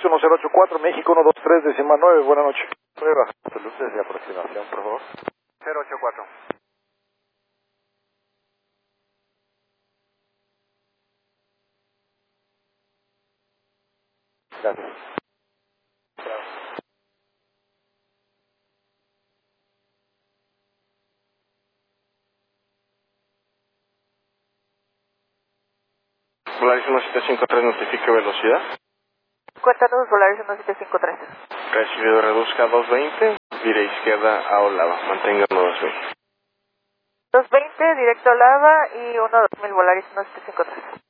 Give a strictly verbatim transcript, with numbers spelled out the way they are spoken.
uno cero ocho cuatro, México uno dos tres, décima nueve, buenas noches. Prueba, luces de aproximación, por favor. cero ocho cuatro. Gracias. Volaris uno siete cinco tres, notifique velocidad. Cuéntanos, Volaris uno siete cinco tres. Recibido, reduzca a dos veinte, vire izquierda a Olava, mantenga dos veinte. dos veinte, directo a Lava y uno dos mil, Volaris uno siete cinco tres.